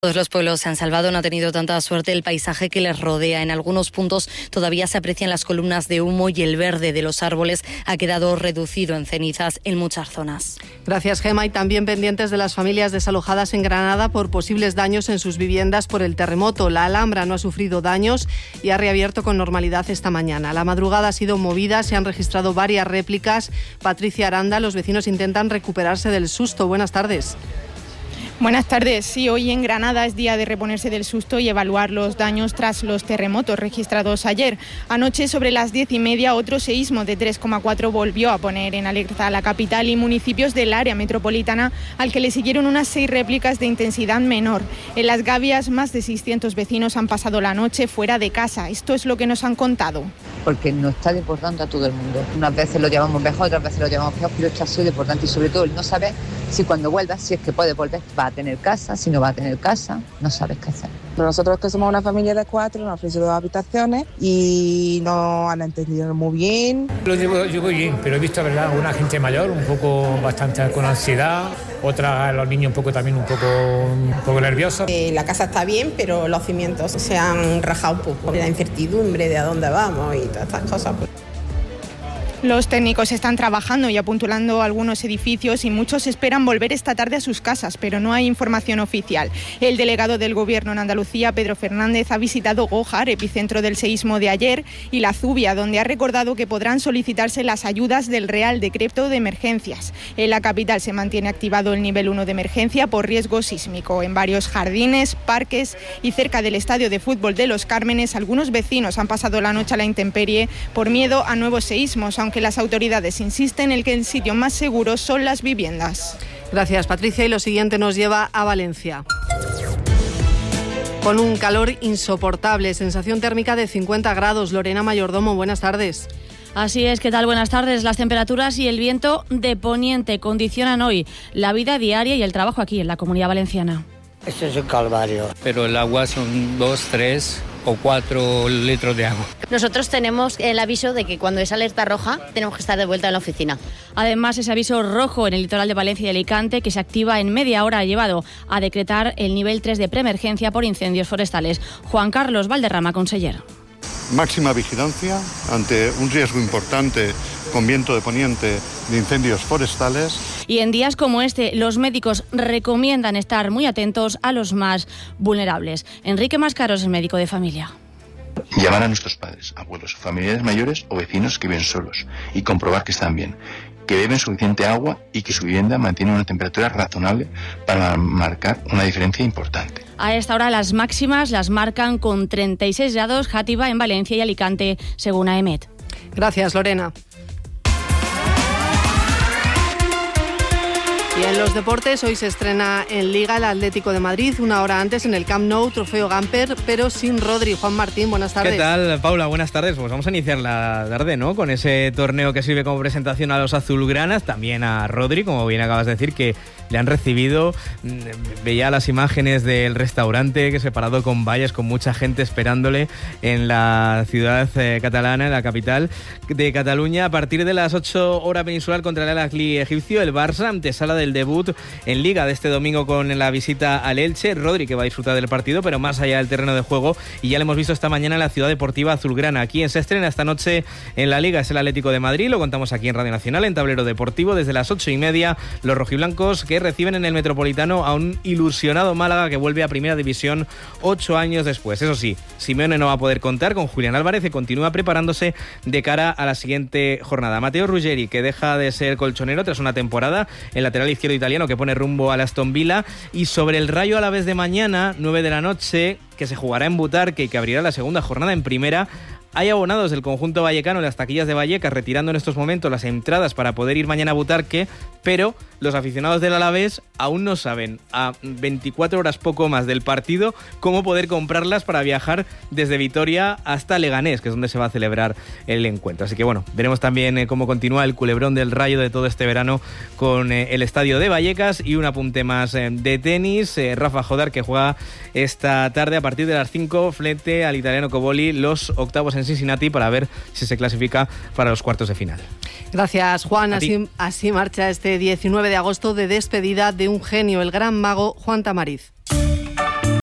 Todos los pueblos se han salvado, no ha tenido tanta suerte el paisaje que les rodea. En algunos puntos todavía se aprecian las columnas de humo y el verde de los árboles ha quedado reducido en cenizas en muchas zonas. Gracias, Gema. Y también pendientes de las familias desalojadas en Granada por posibles daños en sus viviendas por el terremoto. La Alhambra no ha sufrido daños y ha reabierto con normalidad esta mañana. La madrugada ha sido movida, se han registrado varias réplicas. Patricia Aranda, los vecinos intentan recuperarse del susto. Buenas tardes. Buenas tardes. Sí, hoy en Granada es día de reponerse del susto y evaluar los daños tras los terremotos registrados ayer. Anoche, sobre las 10:30, otro seísmo de 3,4 volvió a poner en alerta a la capital y municipios del área metropolitana, al que le siguieron unas 6 réplicas de intensidad menor. En Las Gavias, más de 600 vecinos han pasado la noche fuera de casa. Esto es lo que nos han contado. Porque nos está deportando a todo el mundo. Unas veces lo llamamos mejor, otras veces lo llamamos peor, pero esto ha sido deportante y sobre todo el no saber si cuando vuelvas, si es que puedes volver, va a tener casa, si no va a tener casa, no sabes qué hacer. Nosotros que somos una familia de 4, nos ofrecen 2 habitaciones y no han entendido muy bien. Lo llevo bien, pero he visto, ¿verdad?, una gente mayor, un poco bastante con ansiedad, otra, los niños un poco nerviosos. La casa está bien, pero los cimientos se han rajado un poco. La incertidumbre de a dónde vamos y todas estas cosas. Los técnicos están trabajando y apuntulando algunos edificios y muchos esperan volver esta tarde a sus casas, pero no hay información oficial. El delegado del Gobierno en Andalucía, Pedro Fernández, ha visitado Gójar, epicentro del seísmo de ayer, y La Zubia, donde ha recordado que podrán solicitarse las ayudas del Real Decreto de Emergencias. En la capital se mantiene activado el nivel 1 de emergencia por riesgo sísmico. En varios jardines, parques y cerca del estadio de fútbol de Los Cármenes, algunos vecinos han pasado la noche a la intemperie por miedo a nuevos seísmos, aunque las autoridades insisten en que el sitio más seguro son las viviendas. Gracias, Patricia. Y lo siguiente nos lleva a Valencia. Con un calor insoportable, sensación térmica de 50 grados. Lorena Mayordomo, buenas tardes. Así es, ¿qué tal? Buenas tardes. Las temperaturas y el viento de poniente condicionan hoy la vida diaria y el trabajo aquí en la Comunidad Valenciana. Esto es un calvario. Pero el agua son 2, 3 o 4 litros de agua. Nosotros tenemos el aviso de que cuando es alerta roja tenemos que estar de vuelta en la oficina. Además, ese aviso rojo en el litoral de Valencia y Alicante, que se activa en media hora, ha llevado a decretar el nivel 3 de preemergencia por incendios forestales. Juan Carlos Valderrama, conseller. Máxima vigilancia ante un riesgo importante con viento de poniente de incendios forestales. Y en días como este, los médicos recomiendan estar muy atentos a los más vulnerables. Enrique Mascaros es médico de familia. Llamar a nuestros padres, abuelos, familiares mayores o vecinos que viven solos y comprobar que están bien, que beben suficiente agua y que su vivienda mantiene una temperatura razonable para marcar una diferencia importante. A esta hora las máximas las marcan con 36 grados Játiva en Valencia y Alicante, según AEMET. Gracias, Lorena. Y en los deportes, hoy se estrena en Liga el Atlético de Madrid, una hora antes en el Camp Nou, trofeo Gamper, pero sin Rodri. Juan Martín, buenas tardes. ¿Qué tal, Paula? Buenas tardes. Pues vamos a iniciar la tarde, ¿no?, con ese torneo que sirve como presentación a los azulgranas, también a Rodri, como bien acabas de decir, que le han recibido. Veía las imágenes del restaurante que separado con vallas, con mucha gente esperándole en la ciudad catalana, en la capital de Cataluña. A partir de las 8 hora peninsular contra el Al-Ahly egipcio, el Barça antesala del debut en Liga de este domingo con la visita al Elche. Rodri, que va a disfrutar del partido, pero más allá del terreno de juego, y ya lo hemos visto esta mañana en la ciudad deportiva azulgrana. Quien se estrena esta noche en la Liga es el Atlético de Madrid, lo contamos aquí en Radio Nacional, en Tablero Deportivo, desde las 8:30, los rojiblancos que reciben en el Metropolitano a un ilusionado Málaga que vuelve a Primera División 8 años después. Eso sí, Simeone no va a poder contar con Julián Álvarez, que continúa preparándose de cara a la siguiente jornada. Matteo Ruggeri, que deja de ser colchonero tras una temporada, el lateral izquierdo italiano que pone rumbo al Aston Villa. Y sobre el Rayo Alavés de mañana, 9 de la noche, que se jugará en Butarque y que abrirá la segunda jornada en Primera. Hay abonados del conjunto vallecano en las taquillas de Vallecas retirando en estos momentos las entradas para poder ir mañana a Butarque, pero los aficionados del Alavés aún no saben, a 24 horas poco más del partido, cómo poder comprarlas para viajar desde Vitoria hasta Leganés, que es donde se va a celebrar el encuentro. Así que bueno, veremos también cómo continúa el culebrón del Rayo de todo este verano con el estadio de Vallecas. Y un apunte más de tenis, Rafa Jodar, que juega esta tarde a partir de las 5 frente al italiano Coboli, los octavos en Cincinnati, para ver si se clasifica para los cuartos de final. Gracias, Juan. Así marcha este 19 de agosto de despedida de un genio, el gran mago Juan Tamariz.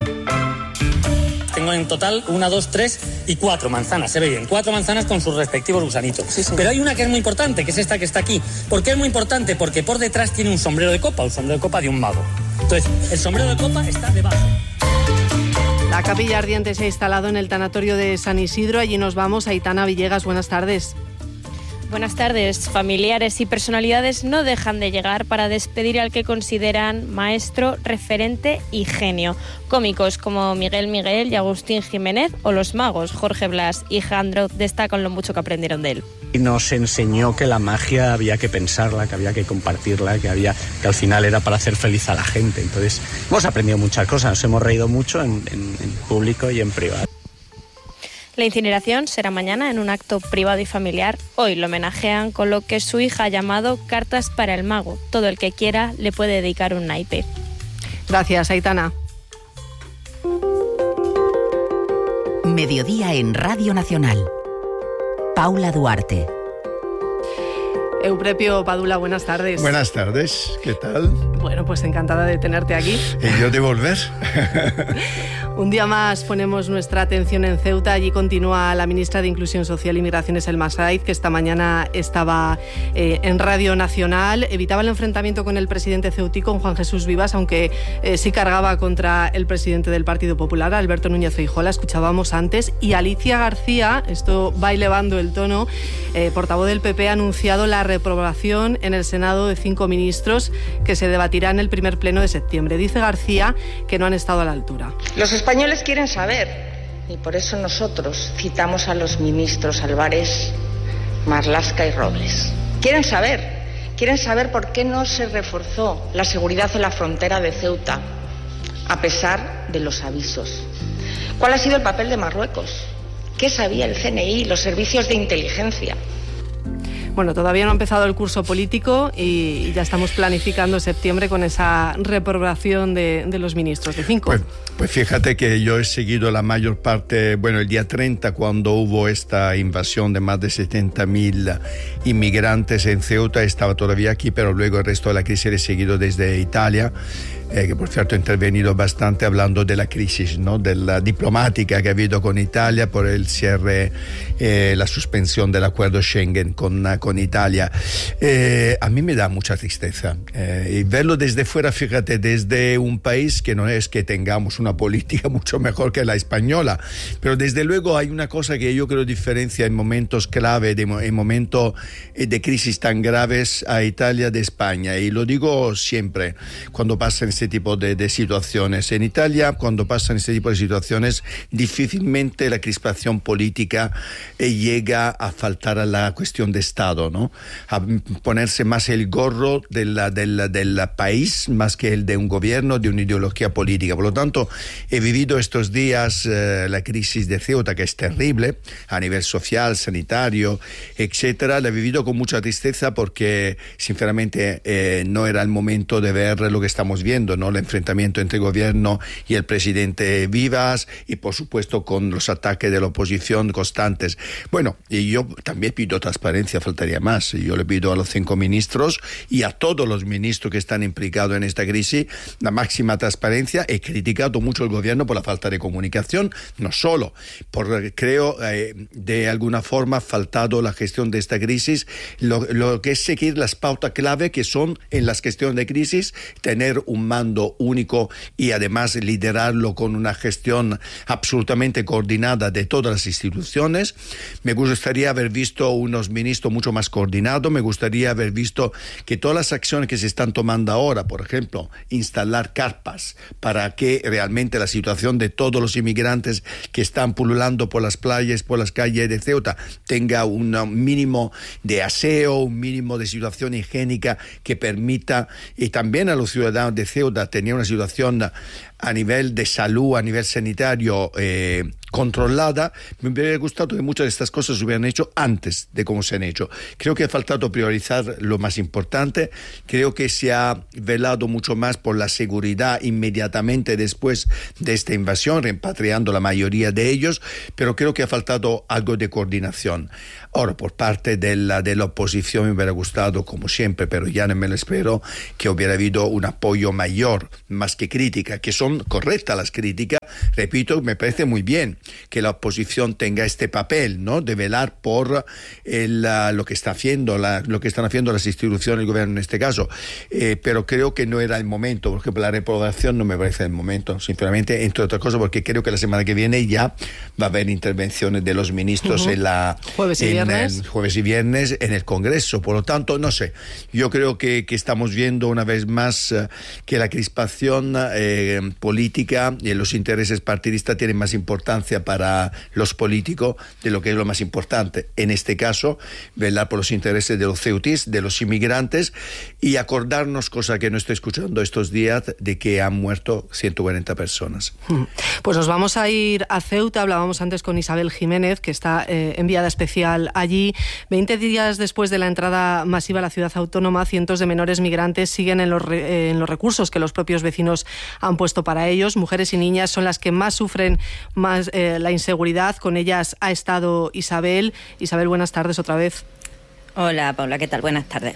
tenemos en total 1, 2, 3 y 4 manzanas, se ve bien, 4 manzanas con sus respectivos gusanitos. Sí. Pero hay una que es muy importante, que es esta que está aquí. ¿Por qué es muy importante? Porque por detrás tiene un sombrero de copa de un mago. Entonces, el sombrero de copa está debajo. La capilla ardiente se ha instalado en el tanatorio de San Isidro. Allí nos vamos. Aitana Villegas, buenas tardes. Buenas tardes. Familiares y personalidades no dejan de llegar para despedir al que consideran maestro, referente y genio. Cómicos como Miguel Miguel y Agustín Jiménez o los magos Jorge Blas y Jandro destacan lo mucho que aprendieron de él. Y nos enseñó que la magia había que pensarla, que había que compartirla, que al final era para hacer feliz a la gente. Entonces hemos aprendido muchas cosas, nos hemos reído mucho en público y en privado. La incineración será mañana en un acto privado y familiar. Hoy lo homenajean con lo que su hija ha llamado Cartas para el Mago. Todo el que quiera le puede dedicar un naipe. Gracias, Aitana. Mediodía en Radio Nacional. Paula Duarte. Euprepio Padula, buenas tardes. Buenas tardes, ¿qué tal? Bueno, pues encantada de tenerte aquí. Y yo de volver. Un día más ponemos nuestra atención en Ceuta. Allí continúa la ministra de Inclusión Social y Migraciones, Elma Saiz, que esta mañana estaba en Radio Nacional. Evitaba el enfrentamiento con el presidente ceutí, con Juan Jesús Vivas, aunque sí cargaba contra el presidente del Partido Popular, Alberto Núñez Feijóo, la escuchábamos antes. Y Alicia García, esto va elevando el tono, portavoz del PP, ha anunciado la reprobación en el Senado de 5 ministros que se debatirá en el primer pleno de septiembre. Dice García que no han estado a la altura. Los españoles quieren saber, y por eso nosotros citamos a los ministros Álvarez, Marlaska y Robles. Quieren saber por qué no se reforzó la seguridad en la frontera de Ceuta, a pesar de los avisos. ¿Cuál ha sido el papel de Marruecos? ¿Qué sabía el CNI y los servicios de inteligencia? Bueno, todavía no ha empezado el curso político y ya estamos planificando septiembre con esa reprobación de los ministros, de 5. Pues fíjate que yo he seguido la mayor parte, el día 30, cuando hubo esta invasión de más de 70.000 inmigrantes en Ceuta, estaba todavía aquí, pero luego el resto de la crisis he seguido desde Italia. Que por cierto he intervenido bastante hablando de la crisis, ¿no?, de la diplomática que ha habido con Italia por el cierre, la suspensión del acuerdo Schengen con Italia. A mí me da mucha tristeza y verlo desde fuera. Fíjate, desde un país que no es que tengamos una política mucho mejor que la española, pero desde luego hay una cosa que yo creo diferencia en momentos clave, en momentos de crisis tan graves, a Italia de España, y lo digo siempre cuando pasan este tipo de situaciones. En Italia, cuando pasan este tipo de situaciones, difícilmente la crispación política llega a faltar a la cuestión de Estado, ¿no?, a ponerse más el gorro del país más que el de un gobierno, de una ideología política. Por lo tanto, he vivido estos días la crisis de Ceuta, que es terrible a nivel social, sanitario, etcétera. La he vivido con mucha tristeza porque, sinceramente, no era el momento de ver lo que estamos viendo, ¿no?, el enfrentamiento entre el gobierno y el presidente Vivas, y por supuesto con los ataques de la oposición constantes. Bueno, y yo también pido transparencia, faltaría más. Yo le pido a los 5 ministros y a todos los ministros que están implicados en esta crisis la máxima transparencia. He criticado mucho el gobierno por la falta de comunicación, no solo por, creo, de alguna forma ha faltado la gestión de esta crisis, lo que es seguir las pautas clave que son en las cuestiones de crisis, tener un mando único y además liderarlo con una gestión absolutamente coordinada de todas las instituciones. Me gustaría haber visto unos ministros mucho más coordinados, me gustaría haber visto que todas las acciones que se están tomando ahora, por ejemplo, instalar carpas para que realmente la situación de todos los inmigrantes que están pululando por las playas, por las calles de Ceuta, tenga un mínimo de aseo, un mínimo de situación higiénica que permita, y también a los ciudadanos de Ceuta, tener una situación a nivel de salud, a nivel sanitario controlada. Me hubiera gustado que muchas de estas cosas se hubieran hecho antes de cómo se han hecho. Creo que ha faltado priorizar lo más importante. Creo que se ha velado mucho más por la seguridad inmediatamente después de esta invasión, repatriando la mayoría de ellos, pero creo que ha faltado algo de coordinación. Ahora, por parte de la oposición me hubiera gustado, como siempre, pero ya no me lo espero, que hubiera habido un apoyo mayor, más que crítica, que son correctas las críticas repito, me parece muy bien que la oposición tenga este papel, ¿no?, de velar por lo que están haciendo las instituciones, el gobierno en este caso, pero creo que no era el momento, porque la reprobación no me parece el momento, sinceramente, entre otras cosas porque creo que la semana que viene ya va a haber intervenciones de los ministros jueves y viernes en el Congreso. Por lo tanto, no sé, yo creo que estamos viendo una vez más que la crispación política y los intereses partidistas tienen más importancia para los políticos de lo que es lo más importante. En este caso, velar por los intereses de los ceutíes, de los inmigrantes, y acordarnos, cosa que no estoy escuchando estos días, de que han muerto 140 personas. Pues nos vamos a ir a Ceuta. Hablábamos antes con Isabel Jiménez, que está enviada especial allí. 20 días después de la entrada masiva a la ciudad autónoma, cientos de menores migrantes siguen en los recursos que los propios vecinos han puesto para ellos. Mujeres y niñas son las que más sufren la inseguridad. Con ellas ha estado Isabel. Isabel, buenas tardes otra vez. Hola, Paula, ¿qué tal? Buenas tardes.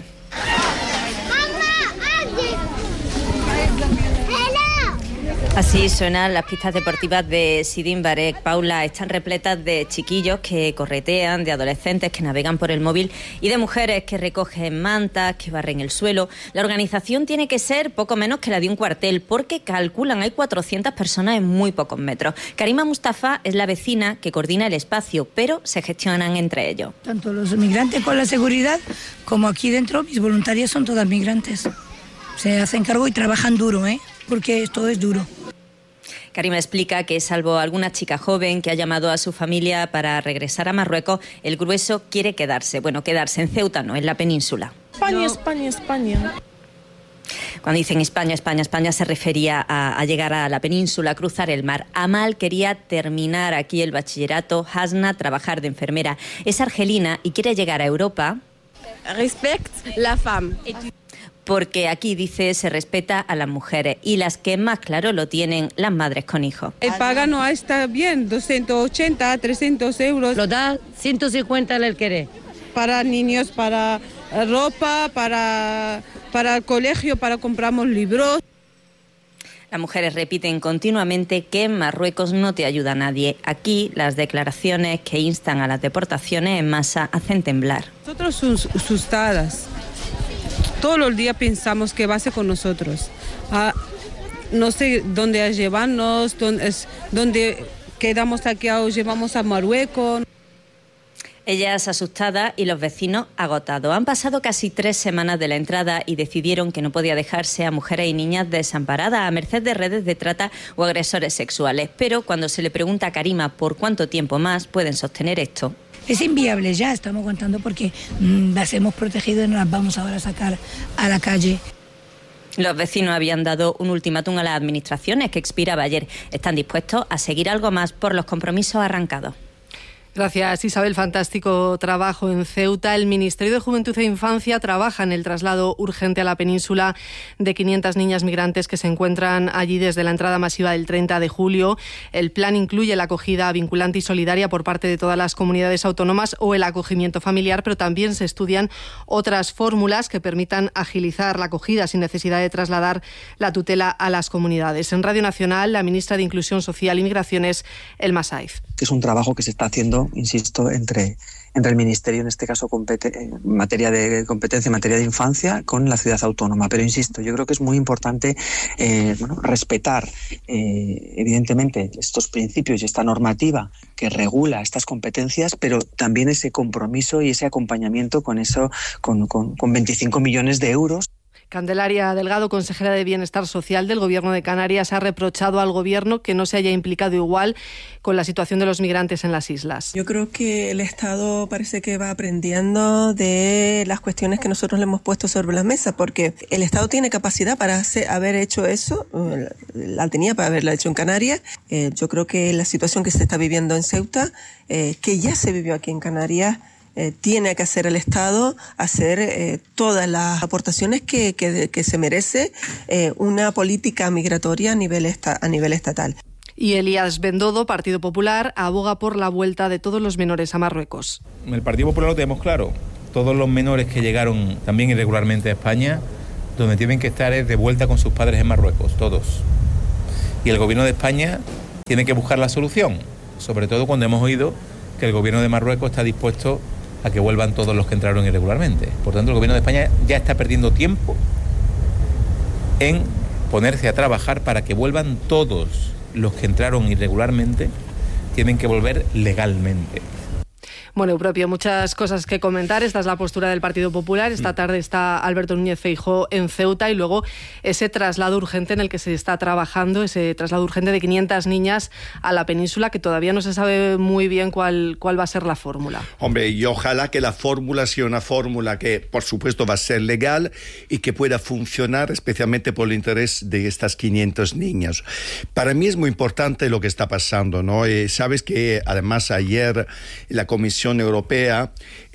Así suenan las pistas deportivas de Sidín Barek. Paula, están repletas de chiquillos que corretean, de adolescentes que navegan por el móvil y de mujeres que recogen mantas, que barren el suelo. La organización tiene que ser poco menos que la de un cuartel, porque calculan hay 400 personas en muy pocos metros. Karima Mustafa es la vecina que coordina el espacio, pero se gestionan entre ellos. Tanto los migrantes con la seguridad como aquí dentro, mis voluntarias son todas migrantes. Se hacen cargo y trabajan duro, porque esto es duro. Karima explica que, salvo alguna chica joven que ha llamado a su familia para regresar a Marruecos, el grueso quiere quedarse. Bueno, quedarse en Ceuta, no, en la península. España, España, España. Cuando dicen España, España, España, se refería a llegar a la península, a cruzar el mar. Amal quería terminar aquí el bachillerato, Hasna trabajar de enfermera. Es argelina y quiere llegar a Europa. Respect la femme. Porque aquí, dice, se respeta a las mujeres y las que más claro lo tienen, las madres con hijos. El paga no está bien, 280, 300 euros. Lo da 150 el querer. Para niños, para ropa, para el colegio, para compramos libros. Las mujeres repiten continuamente que en Marruecos no te ayuda nadie. Aquí las declaraciones que instan a las deportaciones en masa hacen temblar. Nosotros asustadas. Todos los días pensamos qué va a ser con nosotros. No sé dónde llevarnos, dónde quedamos aquí o llevamos a Marruecos. Ellas asustadas y los vecinos agotados. Han pasado casi 3 semanas de la entrada y decidieron que no podía dejarse a mujeres y niñas desamparadas a merced de redes de trata o agresores sexuales. Pero cuando se le pregunta a Karima por cuánto tiempo más pueden sostener esto, es inviable, ya estamos aguantando porque las hemos protegido y no las vamos ahora a sacar a la calle. Los vecinos habían dado un ultimátum a las administraciones que expiraba ayer. Están dispuestos a seguir algo más por los compromisos arrancados. Gracias, Isabel. Fantástico trabajo en Ceuta. El Ministerio de Juventud e Infancia trabaja en el traslado urgente a la península de 500 niñas migrantes que se encuentran allí desde la entrada masiva del 30 de julio. El plan incluye la acogida vinculante y solidaria por parte de todas las comunidades autónomas o el acogimiento familiar, pero también se estudian otras fórmulas que permitan agilizar la acogida sin necesidad de trasladar la tutela a las comunidades. En Radio Nacional, la ministra de Inclusión Social y Migraciones, Elma Saiz. Es un trabajo que se está haciendo, insisto, entre el Ministerio, en este caso en materia de competencia, en materia de infancia, con la ciudad autónoma. Pero insisto, yo creo que es muy importante respetar evidentemente estos principios y esta normativa que regula estas competencias, pero también ese compromiso y ese acompañamiento con 25 millones de euros. Candelaria Delgado, consejera de Bienestar Social del Gobierno de Canarias, ha reprochado al Gobierno que no se haya implicado igual con la situación de los migrantes en las islas. Yo creo que el Estado parece que va aprendiendo de las cuestiones que nosotros le hemos puesto sobre la mesa, porque el Estado tiene capacidad para haber hecho eso, la tenía para haberla hecho en Canarias. Yo creo que la situación que se está viviendo en Ceuta, que ya se vivió aquí en Canarias, tiene que hacer el Estado, hacer todas las aportaciones que se merece una política migratoria a nivel estatal. Y Elías Bendodo, Partido Popular, aboga por la vuelta de todos los menores a Marruecos. El Partido Popular lo tenemos claro. Todos los menores que llegaron también irregularmente a España, donde tienen que estar es de vuelta con sus padres en Marruecos, todos. Y el Gobierno de España tiene que buscar la solución, sobre todo cuando hemos oído que el gobierno de Marruecos está dispuesto a que vuelvan todos los que entraron irregularmente. Por tanto, el gobierno de España ya está perdiendo tiempo en ponerse a trabajar para que vuelvan todos los que entraron irregularmente, tienen que volver legalmente. Bueno, propio, muchas cosas que comentar. Esta es la postura del Partido Popular. Esta tarde está Alberto Núñez Feijóo en Ceuta y luego ese traslado urgente en el que se está trabajando, ese traslado urgente de 500 niñas a la península, que todavía no se sabe muy bien cuál va a ser la fórmula. Hombre, y ojalá que la fórmula sea una fórmula que, por supuesto, va a ser legal y que pueda funcionar especialmente por el interés de estas 500 niñas. Para mí es muy importante lo que está pasando, ¿no? Sabes que, además, ayer la Comisión Europea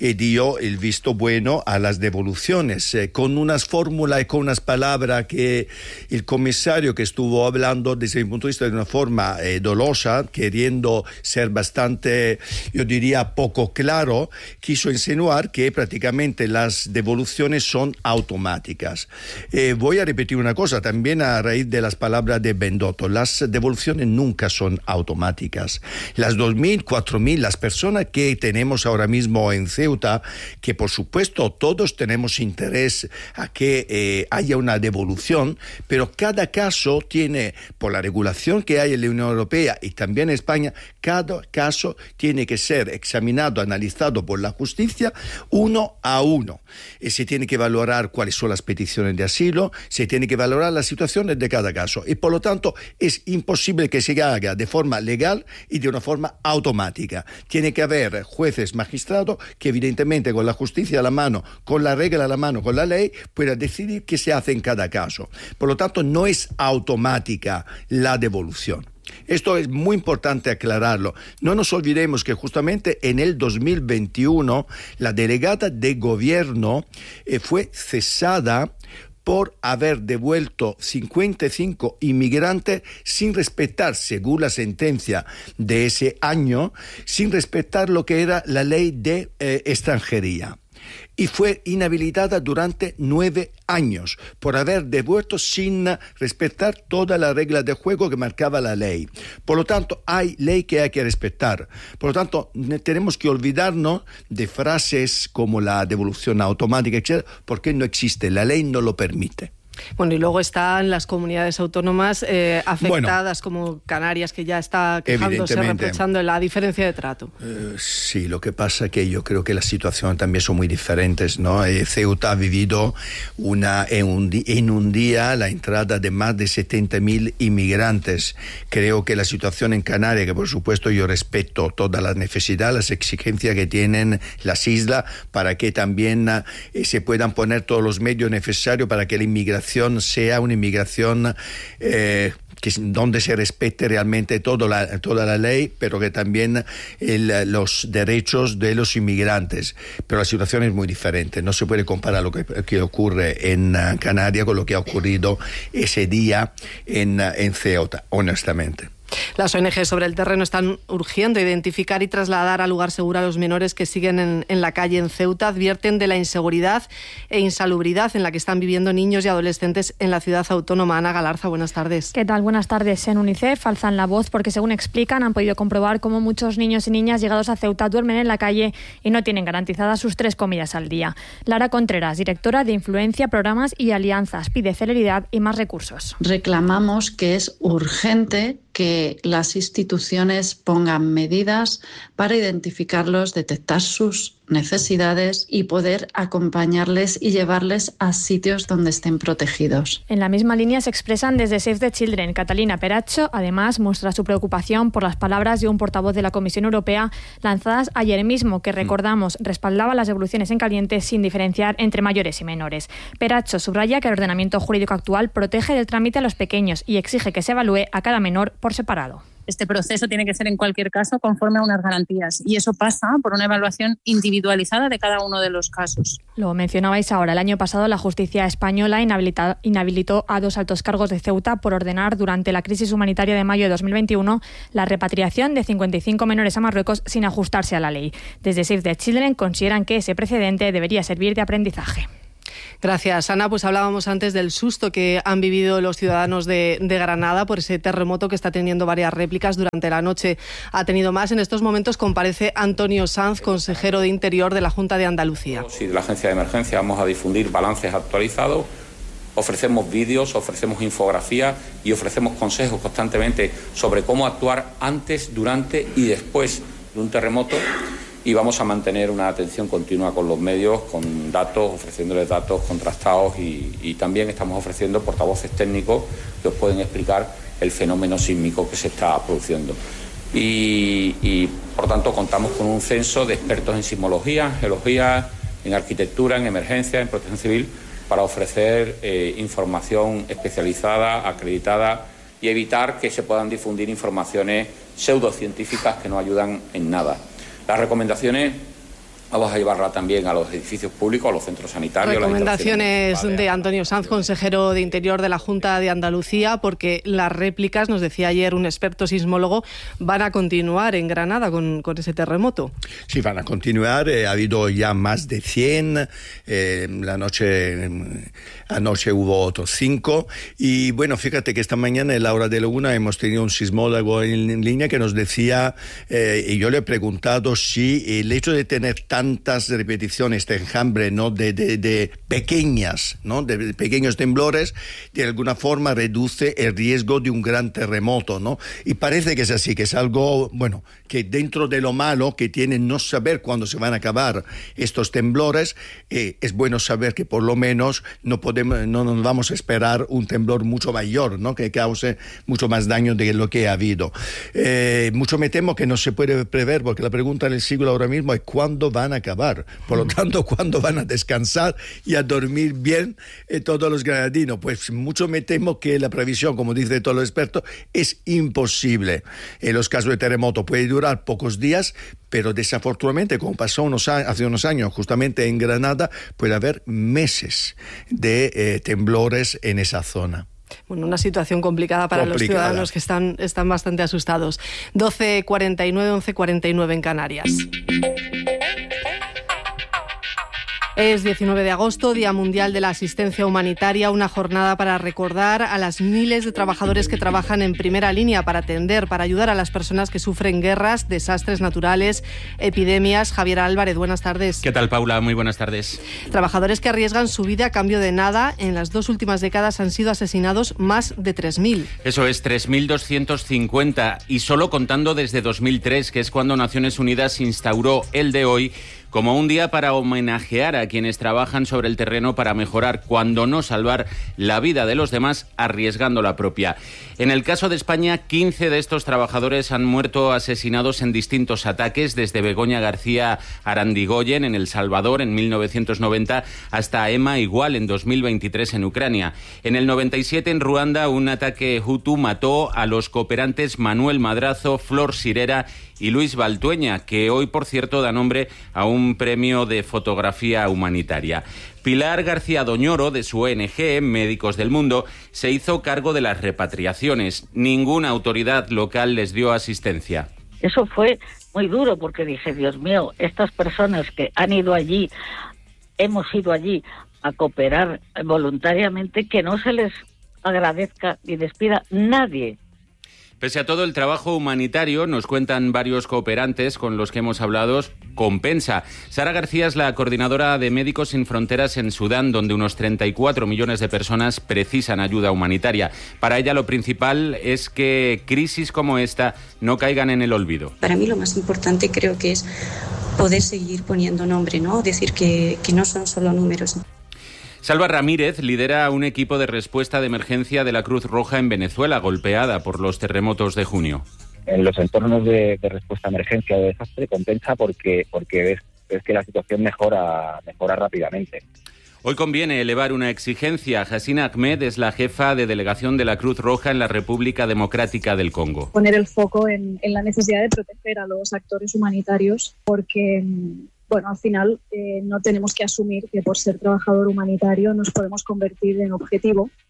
dio el visto bueno a las devoluciones con unas fórmulas y con unas palabras que el comisario que estuvo hablando desde mi punto de vista de una forma dolosa, queriendo ser bastante, yo diría, poco claro, quiso insinuar que prácticamente las devoluciones son automáticas. Voy a repetir una cosa, también a raíz de las palabras de Bendoto, las devoluciones nunca son automáticas. Las 2.000, 4.000, las personas que tenemos ahora mismo en Ceuta, que por supuesto todos tenemos interés a que haya una devolución, pero cada caso tiene, por la regulación que hay en la Unión Europea y también en España, cada caso tiene que ser examinado, analizado por la justicia uno a uno. Se tiene que valorar cuáles son las peticiones de asilo, se tiene que valorar las situaciones de cada caso y por lo tanto es imposible que se haga de forma legal y de una forma automática. Tiene que haber jueces, magistrados que evidentemente con la justicia a la mano, con la regla a la mano, con la ley, puedan decidir qué se hace en cada caso. Por lo tanto, no es automática la devolución. Esto es muy importante aclararlo. No nos olvidemos que justamente en el 2021 la delegada de gobierno fue cesada por haber devuelto 55 inmigrantes sin respetar, según la sentencia de ese año, sin respetar lo que era la ley de extranjería. Y fue inhabilitada durante 9 años por haber devuelto sin respetar todas las reglas de juego que marcaba la ley. Por lo tanto, hay ley que hay que respetar. Por lo tanto, tenemos que olvidarnos de frases como la devolución automática, etc., porque no existe, la ley no lo permite. Bueno, y luego están las comunidades autónomas afectadas, como Canarias, que ya está quejándose, reprochando la diferencia de trato. Sí, lo que pasa es que yo creo que las situaciones también son muy diferentes, ¿no? Ceuta ha vivido en un día la entrada de más de 70.000 inmigrantes. Creo que la situación en Canarias, que por supuesto yo respeto todas las necesidades, las exigencias que tienen las islas para que también se puedan poner todos los medios necesarios para que la inmigración sea una inmigración donde se respete realmente toda la ley, pero que también los derechos de los inmigrantes. Pero la situación es muy diferente. No se puede comparar lo que ocurre en Canarias con lo que ha ocurrido ese día en Ceuta, honestamente. Las ONG sobre el terreno están urgiendo identificar y trasladar a lugar seguro a los menores que siguen en la calle en Ceuta. Advierten de la inseguridad e insalubridad en la que están viviendo niños y adolescentes en la ciudad autónoma. Ana Galarza, buenas tardes. ¿Qué tal? Buenas tardes. En UNICEF alzan la voz porque, según explican, han podido comprobar cómo muchos niños y niñas llegados a Ceuta duermen en la calle y no tienen garantizadas sus 3 comidas al día. Lara Contreras, directora de Influencia, Programas y Alianzas, pide celeridad y más recursos. Reclamamos que es urgente que las instituciones pongan medidas para identificarlos, detectar sus necesidades y poder acompañarles y llevarles a sitios donde estén protegidos. En la misma línea se expresan desde Save the Children. Catalina Peracho, además, muestra su preocupación por las palabras de un portavoz de la Comisión Europea lanzadas ayer mismo, que, recordamos, respaldaba las devoluciones en caliente sin diferenciar entre mayores y menores. Peracho subraya que el ordenamiento jurídico actual protege del trámite a los pequeños y exige que se evalúe a cada menor por separado. Este proceso tiene que ser en cualquier caso conforme a unas garantías y eso pasa por una evaluación individualizada de cada uno de los casos. Lo mencionabais ahora. El año pasado la justicia española inhabilitó a 2 altos cargos de Ceuta por ordenar durante la crisis humanitaria de mayo de 2021 la repatriación de 55 menores a Marruecos sin ajustarse a la ley. Desde Save the Children consideran que ese precedente debería servir de aprendizaje. Gracias, Ana. Pues hablábamos antes del susto que han vivido los ciudadanos de Granada por ese terremoto que está teniendo varias réplicas durante la noche. Ha tenido más. En estos momentos comparece Antonio Sanz, consejero de Interior de la Junta de Andalucía. Sí, de la Agencia de Emergencia vamos a difundir balances actualizados, ofrecemos vídeos, ofrecemos infografías y ofrecemos consejos constantemente sobre cómo actuar antes, durante y después de un terremoto. Y vamos a mantener una atención continua con los medios, con datos, ofreciéndoles datos contrastados y también estamos ofreciendo portavoces técnicos que os pueden explicar el fenómeno sísmico que se está produciendo. Y por tanto contamos con un censo de expertos en sismología, geología, en arquitectura, en emergencia, en protección civil, para ofrecer información especializada, acreditada y evitar que se puedan difundir informaciones pseudocientíficas que no ayudan en nada. Las recomendaciones vamos a llevarla también a los edificios públicos, a los centros sanitarios. Recomendaciones de Antonio Sanz, consejero de Interior de la Junta de Andalucía, porque las réplicas, nos decía ayer un experto sismólogo, van a continuar en Granada con ese terremoto. Sí, van a continuar. Ha habido ya más de 100. Anoche hubo otros 5. Y bueno, fíjate que esta mañana en la hora de la 1 hemos tenido un sismólogo en línea que nos decía, y yo le he preguntado si el hecho de tener tantas repeticiones de enjambre, ¿no? de pequeñas, ¿no? de pequeños temblores, de alguna forma reduce el riesgo de un gran terremoto, ¿no? Y parece que es así, que es algo, bueno, que dentro de lo malo que tiene no saber cuándo se van a acabar estos temblores, es bueno saber que por lo menos no nos vamos a esperar un temblor mucho mayor, ¿no? Que cause mucho más daño de lo que ha habido. Mucho me temo que no se puede prever, porque la pregunta del siglo ahora mismo es ¿cuándo van a acabar? Por lo tanto, ¿cuándo van a descansar y a dormir bien todos los granadinos? Pues mucho me temo que la previsión, como dice todos los expertos, es imposible. En los casos de terremoto puede durar pocos días, pero desafortunadamente, como pasó hace unos años justamente en Granada, puede haber meses de temblores en esa zona. Bueno, una situación complicada para los ciudadanos que están bastante asustados. 12:49, 11:49 en Canarias. Es 19 de agosto, Día Mundial de la Asistencia Humanitaria, una jornada para recordar a las miles de trabajadores que trabajan en primera línea para atender, para ayudar a las personas que sufren guerras, desastres naturales, epidemias. Javier Álvarez, buenas tardes. ¿Qué tal, Paula? Muy buenas tardes. Trabajadores que arriesgan su vida a cambio de nada. En las 2 últimas décadas han sido asesinados más de 3.000. Eso es, 3.250, y solo contando desde 2003, que es cuando Naciones Unidas instauró el de hoy como un día para homenajear a quienes trabajan sobre el terreno para mejorar, cuando no salvar, la vida de los demás, arriesgando la propia. En el caso de España, 15 de estos trabajadores han muerto asesinados en distintos ataques, desde Begoña García Arandigoyen en El Salvador en 1990 hasta Emma Igual en 2023 en Ucrania. En el 97 en Ruanda, un ataque hutu mató a los cooperantes Manuel Madrazo, Flor Sirera y Luis Baltueña, que hoy, por cierto, da nombre a un premio de fotografía humanitaria. Pilar García Doñoro, de su ONG, Médicos del Mundo, se hizo cargo de las repatriaciones. Ninguna autoridad local les dio asistencia. Eso fue muy duro, porque dije, Dios mío, estas personas que han ido allí, hemos ido allí a cooperar voluntariamente, que no se les agradezca ni despida nadie. Pese a todo el trabajo humanitario, nos cuentan varios cooperantes con los que hemos hablado, compensa. Sara García es la coordinadora de Médicos Sin Fronteras en Sudán, donde unos 34 millones de personas precisan ayuda humanitaria. Para ella lo principal es que crisis como esta no caigan en el olvido. Para mí lo más importante creo que es poder seguir poniendo nombre, ¿no? Decir que no son solo números. Salva Ramírez lidera un equipo de respuesta de emergencia de la Cruz Roja en Venezuela, golpeada por los terremotos de junio. En los entornos de respuesta a emergencia o de desastre compensa porque ves que la situación mejora rápidamente. Hoy conviene elevar una exigencia. Hasina Ahmed es la jefa de delegación de la Cruz Roja en la República Democrática del Congo. Poner el foco en la necesidad de proteger a los actores humanitarios, porque bueno, al final no tenemos que asumir que por ser trabajador humanitario nos podemos convertir en objetivo.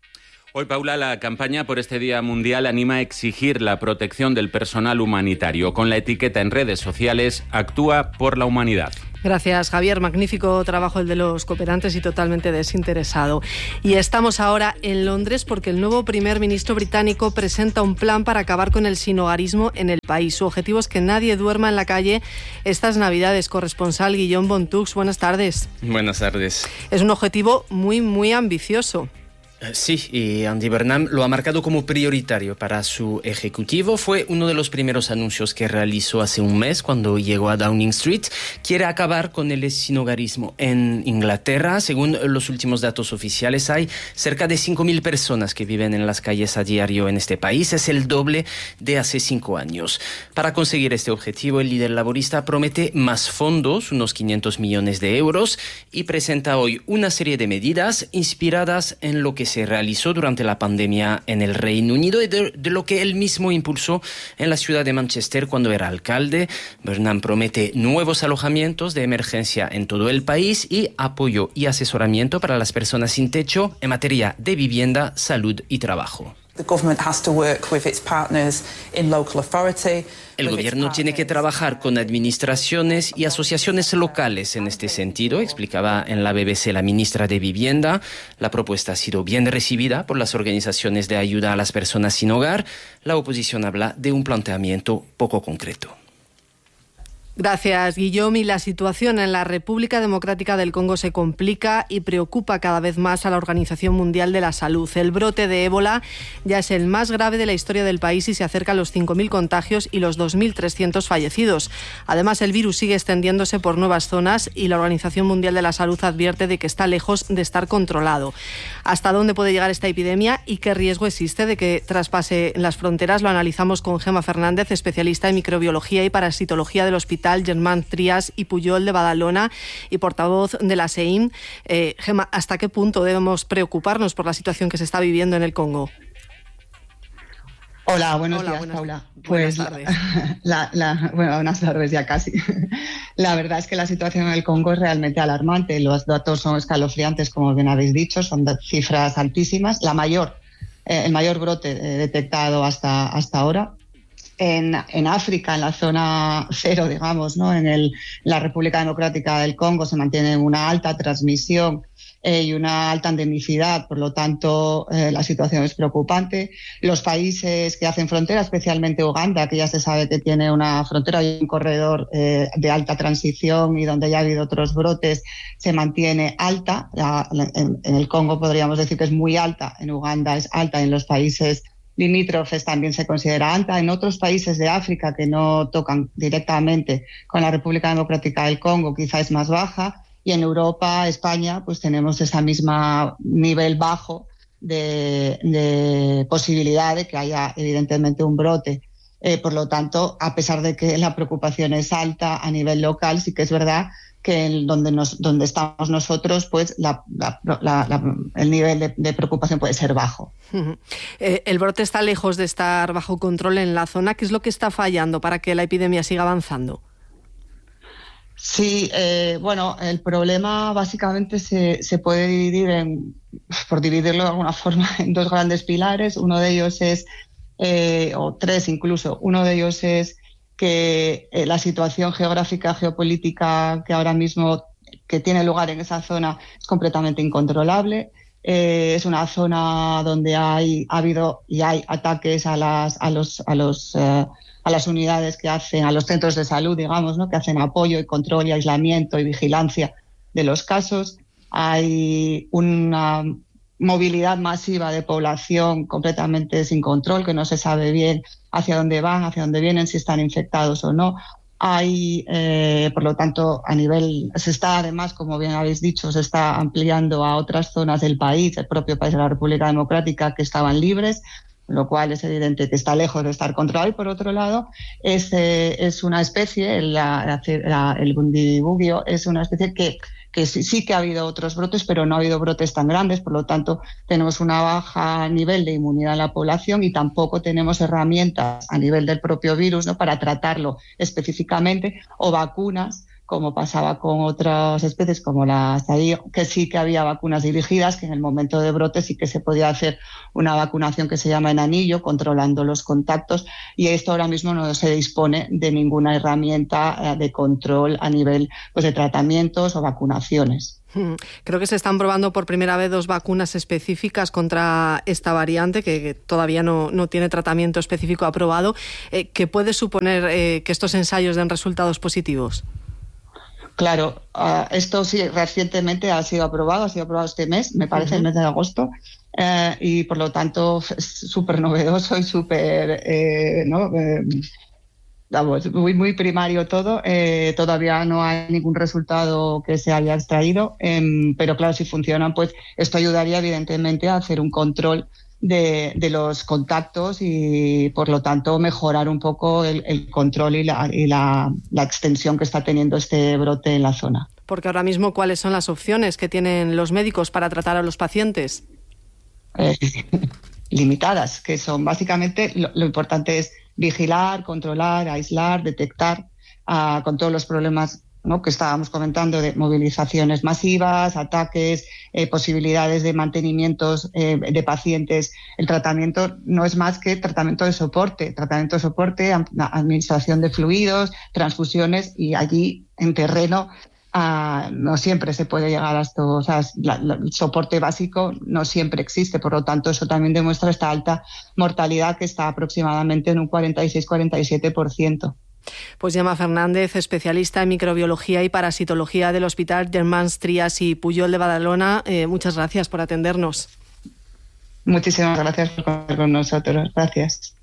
Hoy, Paula, la campaña por este Día Mundial anima a exigir la protección del personal humanitario. Con la etiqueta en redes sociales, Actúa por la Humanidad. Gracias, Javier. Magnífico trabajo el de los cooperantes y totalmente desinteresado. Y estamos ahora en Londres porque el nuevo primer ministro británico presenta un plan para acabar con el sinhogarismo en el país. Su objetivo es que nadie duerma en la calle estas Navidades. Corresponsal Guillaume Bontux, buenas tardes. Buenas tardes. Es un objetivo muy ambicioso. Sí, y Andy Burnham lo ha marcado como prioritario para su ejecutivo. Fue uno de los primeros anuncios que realizó hace un mes cuando llegó a Downing Street. Quiere acabar con el sinhogarismo en Inglaterra. Según los últimos datos oficiales, hay cerca de 5.000 personas que viven en las calles a diario en este país. Es el doble de hace 5 años. Para conseguir este objetivo, el líder laborista promete más fondos, unos 500 millones de euros, y presenta hoy una serie de medidas inspiradas en lo que se realizó durante la pandemia en el Reino Unido y de lo que él mismo impulsó en la ciudad de Manchester cuando era alcalde. Burnham promete nuevos alojamientos de emergencia en todo el país y apoyo y asesoramiento para las personas sin techo en materia de vivienda, salud y trabajo. El gobierno tiene que trabajar con administraciones y asociaciones locales en este sentido, explicaba en la BBC la ministra de Vivienda. La propuesta ha sido bien recibida por las organizaciones de ayuda a las personas sin hogar. La oposición habla de un planteamiento poco concreto. Gracias, Guillaume. Y la situación en la República Democrática del Congo se complica y preocupa cada vez más a la Organización Mundial de la Salud. El brote de ébola ya es el más grave de la historia del país y se acerca a los 5.000 contagios y los 2.300 fallecidos. Además, el virus sigue extendiéndose por nuevas zonas y la Organización Mundial de la Salud advierte de que está lejos de estar controlado. ¿Hasta dónde puede llegar esta epidemia y qué riesgo existe de que traspase las fronteras? Lo analizamos con Gemma Fernández, especialista en microbiología y parasitología del Hospital Germán Trias y Pujol de Badalona y portavoz de la SEIM. Gemma, ¿hasta qué punto debemos preocuparnos por la situación que se está viviendo en el Congo? Hola, buenos días, Paula. Pues buenas tardes. Bueno, buenas tardes ya casi. La verdad es que la situación en el Congo es realmente alarmante. Los datos son escalofriantes, como bien habéis dicho, son cifras altísimas. El mayor brote detectado hasta ahora. En África, en la zona cero, digamos, ¿no? La República Democrática del Congo se mantiene una alta transmisión y una alta endemicidad, por lo tanto la situación es preocupante. Los países que hacen frontera, especialmente Uganda, que ya se sabe que tiene una frontera y un corredor de alta transición y donde ya ha habido otros brotes, se mantiene alta. En el Congo podríamos decir que es muy alta, en Uganda es alta, en los países limítrofes también se considera alta. En otros países de África que no tocan directamente con la República Democrática del Congo quizá es más baja, y en Europa, España, pues tenemos esa misma nivel bajo de posibilidad de que haya evidentemente un brote. Por lo tanto, a pesar de que la preocupación es alta a nivel local, sí que es verdad que donde estamos nosotros, pues el nivel de preocupación puede ser bajo. El brote está lejos de estar bajo control en la zona. ¿Qué es lo que está fallando para que la epidemia siga avanzando? Sí, bueno, el problema básicamente se puede dividir por dividirlo de alguna forma, en dos grandes pilares. Uno de ellos es, o tres incluso, uno de ellos es que la situación geográfica, geopolítica que ahora mismo que tiene lugar en esa zona es completamente incontrolable. Es una zona donde ha habido y hay ataques a las unidades que hacen, a los centros de salud, digamos, ¿no? Que hacen apoyo y control y aislamiento y vigilancia de los casos. Hay una movilidad masiva de población completamente sin control, que no se sabe bien hacia dónde van, hacia dónde vienen, si están infectados o no. Hay, por lo tanto, se está además, como bien habéis dicho, se está ampliando a otras zonas del país, el propio país de la República Democrática, que estaban libres, lo cual es evidente que está lejos de estar controlado. Y por otro lado, es una especie, el bundibugyo, es una especie que sí que ha habido otros brotes, pero no ha habido brotes tan grandes. Por lo tanto, tenemos una baja nivel de inmunidad en la población y tampoco tenemos herramientas a nivel del propio virus, ¿no? Para tratarlo específicamente, o vacunas como pasaba con otras especies como la sarío, que sí que había vacunas dirigidas, que en el momento de brote sí que se podía hacer una vacunación que se llama en anillo, controlando los contactos, y esto ahora mismo no se dispone de ninguna herramienta de control a nivel pues, de tratamientos o vacunaciones. Creo que se están probando por primera vez 2 vacunas específicas contra esta variante que todavía no tiene tratamiento específico aprobado. ¿Qué puede suponer que estos ensayos den resultados positivos? Claro, esto sí recientemente ha sido aprobado este mes, me parece el mes de agosto, y por lo tanto es súper novedoso y súper, muy primario todo. Todavía no hay ningún resultado que se haya extraído, pero claro, si funcionan, pues esto ayudaría evidentemente a hacer un control de los contactos y por lo tanto mejorar un poco el control y la extensión que está teniendo este brote en la zona. Porque ahora mismo, ¿cuáles son las opciones que tienen los médicos para tratar a los pacientes? Limitadas, que son básicamente lo importante es vigilar, controlar, aislar, detectar con todos los problemas, ¿no?, que estábamos comentando, de movilizaciones masivas, ataques, posibilidades de mantenimientos de pacientes. El tratamiento no es más que tratamiento de soporte, administración de fluidos, transfusiones, y allí en terreno no siempre se puede llegar a esto. O sea, el soporte básico no siempre existe, por lo tanto eso también demuestra esta alta mortalidad que está aproximadamente en un 46-47%. Pues Gemma Fernández, especialista en microbiología y parasitología del Hospital Germans Trias y Pujol de Badalona, muchas gracias por atendernos. Muchísimas gracias por contar con nosotros. Gracias.